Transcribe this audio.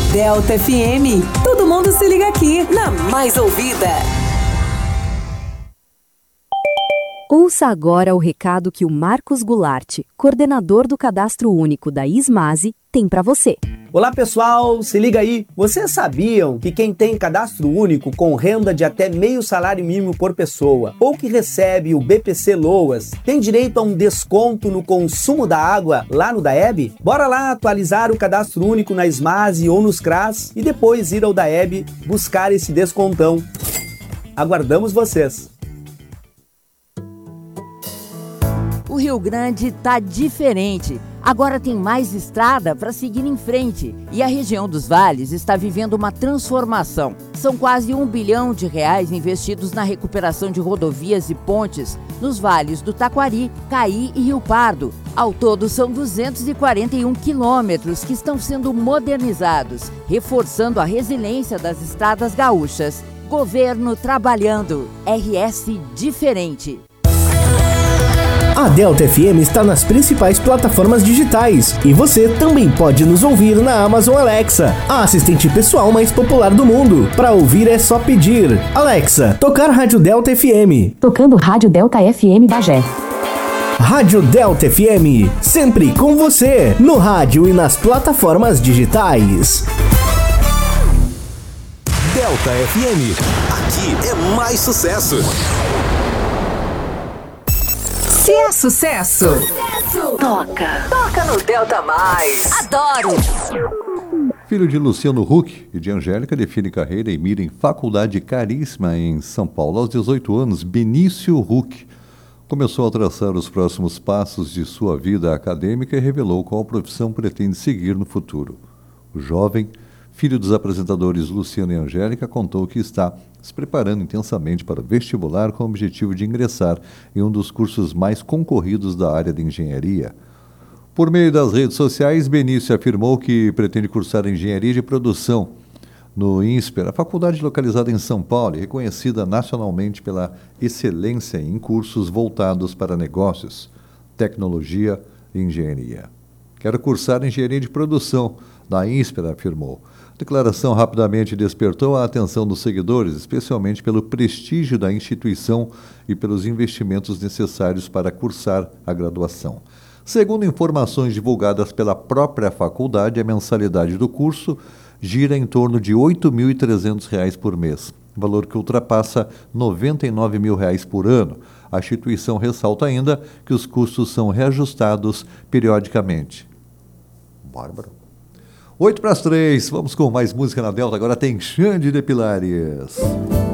Delta FM. Todo mundo se liga aqui na mais ouvida. Ouça agora o recado que o Marcos Goulart, coordenador do Cadastro Único da Ismase, tem para você. Olá pessoal, se liga aí. Vocês sabiam que quem tem cadastro único com renda de até meio salário mínimo por pessoa ou que recebe o BPC Loas tem direito a um desconto no consumo da água lá no DAEB? Bora lá atualizar o cadastro único na Ismase ou nos CRAS e depois ir ao DAEB buscar esse descontão. Aguardamos vocês! O Rio Grande tá diferente. Agora tem mais estrada para seguir em frente e a região dos vales está vivendo uma transformação. São quase R$1 bilhão investidos na recuperação de rodovias e pontes nos vales do Taquari, Caí e Rio Pardo. Ao todo são 241 quilômetros que estão sendo modernizados, reforçando a resiliência das estradas gaúchas. Governo trabalhando. RS diferente. A Delta FM está nas principais plataformas digitais e você também pode nos ouvir na Amazon Alexa, a assistente pessoal mais popular do mundo. Para ouvir é só pedir: Alexa, tocar Rádio Delta FM. Tocando Rádio Delta FM Bagé. Rádio Delta FM, sempre com você, no rádio e nas plataformas digitais. Delta FM, aqui é mais sucesso. Se é sucesso, toca no Delta Mais. Adoro! Filho de Luciano Huck e de Angélica, define carreira e mira em faculdade caríssima em São Paulo. Aos 18 anos, Benício Huck começou a traçar os próximos passos de sua vida acadêmica e revelou qual profissão pretende seguir no futuro. O jovem, filho dos apresentadores Luciano e Angélica, contou que está se preparando intensamente para o vestibular com o objetivo de ingressar em um dos cursos mais concorridos da área de engenharia. Por meio das redes sociais, Benício afirmou que pretende cursar engenharia de produção no INSPER, a faculdade localizada em São Paulo e reconhecida nacionalmente pela excelência em cursos voltados para negócios, tecnologia e engenharia. Quero cursar engenharia de produção na INSPER, afirmou. A declaração rapidamente despertou a atenção dos seguidores, especialmente pelo prestígio da instituição e pelos investimentos necessários para cursar a graduação. Segundo informações divulgadas pela própria faculdade, a mensalidade do curso gira em torno de R$ 8.300 por mês, valor que ultrapassa R$ 99 mil por ano. A instituição ressalta ainda que os custos são reajustados periodicamente. Bárbaro. 8 para as 3, vamos com mais música na Delta. Agora tem Xande de Pilares.